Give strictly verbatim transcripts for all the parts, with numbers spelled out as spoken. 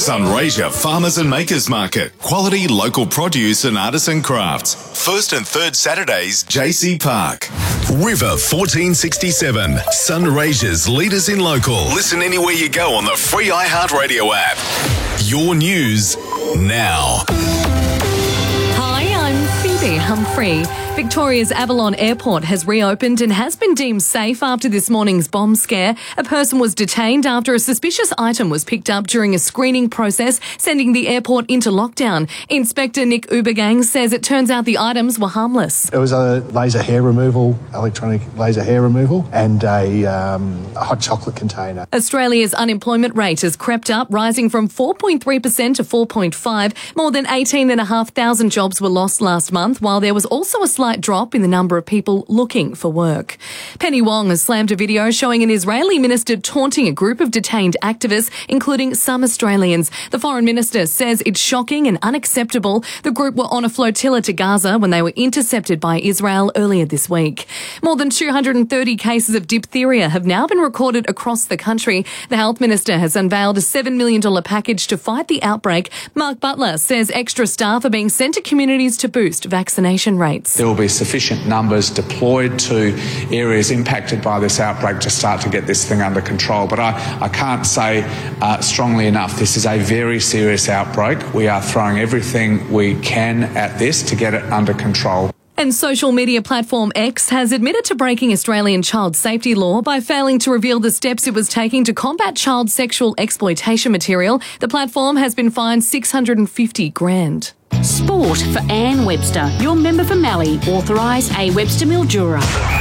Sunraysia Farmers and Makers Market. Quality local produce and artisan crafts. First and third Saturdays, J C Park. River fourteen sixty-seven. Sunraysia's leaders in local. Listen anywhere you go on the free iHeartRadio app. Your news now. Hi, I'm Phoebe Humphrey. Victoria's Avalon Airport has reopened and has been deemed safe after this morning's bomb scare. A person was detained after a suspicious item was picked up during a screening process, sending the airport into lockdown. Inspector Nick Ubergang says it turns out the items were harmless. It was a laser hair removal, electronic laser hair removal, and a, um, a hot chocolate container. Australia's unemployment rate has crept up, rising from four point three percent to four point five percent. More than eighteen thousand five hundred jobs were lost last month, while there was also a slight drop in the number of people looking for work. Penny Wong has slammed a video showing an Israeli minister taunting a group of detained activists, including some Australians. The foreign minister says it's shocking and unacceptable. The group were on a flotilla to Gaza when they were intercepted by Israel earlier this week. More than two hundred thirty cases of diphtheria have now been recorded across the country. The health minister has unveiled a seven million dollars package to fight the outbreak. Mark Butler says extra staff are being sent to communities to boost vaccination rates. There will be sufficient numbers deployed to areas impacted by this outbreak to start to get this thing under control. But I, I can't say uh, strongly enough, this is a very serious outbreak. We are throwing everything we can at this to get it under control. And social media platform X has admitted to breaking Australian child safety law by failing to reveal the steps it was taking to combat child sexual exploitation material. The platform has been fined six hundred fifty grand. Sport for Anne Webster, your member for Mallee, authorised A Webster Mildura.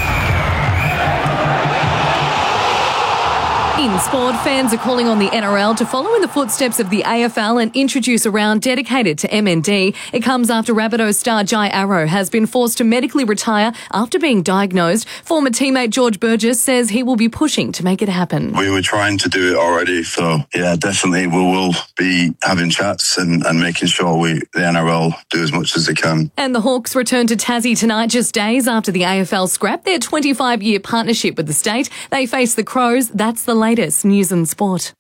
In sport, fans are calling on the N R L to follow in the footsteps of the A F L and introduce a round dedicated to M N D. It comes after Rabbitohs star Jai Arrow has been forced to medically retire after being diagnosed. Former teammate George Burgess says he will be pushing to make it happen. We were trying to do it already, so yeah, definitely we will be having chats and, and making sure we the N R L do as much as they can. And the Hawks return to Tassie tonight, just days after the A F L scrapped their twenty-five-year partnership with the state. They face the Crows. That's the latest news and sport.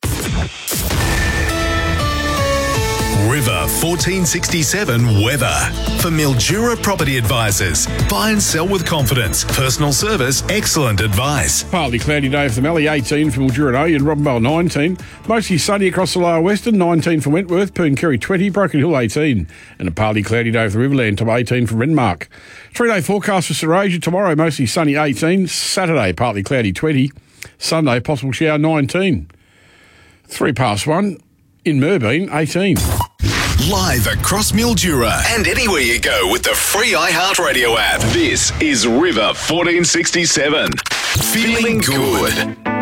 River fourteen sixty-seven weather. For Mildura Property Advisors. Buy and sell with confidence. Personal service, excellent advice. Partly cloudy day for the Mallee, eighteen for Mildura and Robinvale, nineteen. Mostly sunny across the lower western, nineteen for Wentworth, Pooncarie, twenty, Broken Hill, eighteen. And a partly cloudy day for the Riverland, top eighteen for Renmark. Three-day forecast for Sunraysia. Tomorrow, mostly sunny, eighteen. Saturday, partly cloudy, twenty. Sunday, possible shower, nineteen. Three past one in Merbeen, eighteen. Live across Mildura and anywhere you go with the free iHeartRadio app. This is River fourteen sixty-seven. Feeling good.